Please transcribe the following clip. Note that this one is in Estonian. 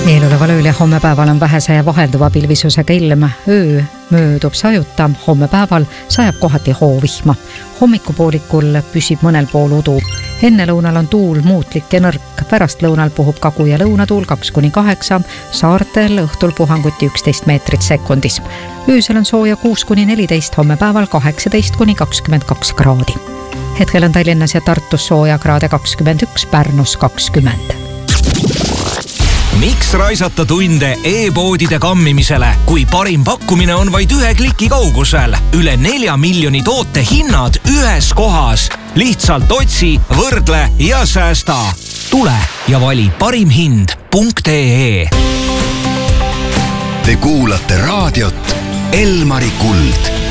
Eeloleval ööl ja hommepäeval on vähese ja vahelduva pilvisusega ilm. Öö möödub sajuta, hommepäeval sajab kohati hoovihma. Hommikupoolikul püsib mõnel pool udu. Enne lõunal on tuul muutlik ja nõrk. Pärast lõunal puhub kagu- ja lõunatuul 2-8, saartel õhtul puhanguti 11 meetrit sekundis. Öösel on sooja 6-14, hommepäeval 18-22 kraadi. Hetkel on Tallinnas ja Tartus sooja kraade 21, Pärnus 20. Miks raisata tunde e-poodide kammimisele, kui parim pakkumine on vaid 1 kliki kaugusel? Üle 4 miljoni toote hinnad ühes kohas. Lihtsalt otsi, võrdle ja säästa. Tule ja vali parimhind.ee. Te kuulate raadiot Elmari Kuld.